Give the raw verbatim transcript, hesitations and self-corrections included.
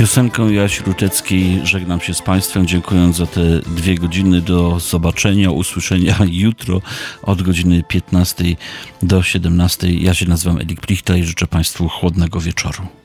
piosenką Joasi Ruteckiej żegnam się z Państwem, dziękując za te dwie godziny. Do zobaczenia, usłyszenia jutro od godziny piętnastej do siedemnastej. Ja się nazywam Elik Plichta i życzę Państwu chłodnego wieczoru.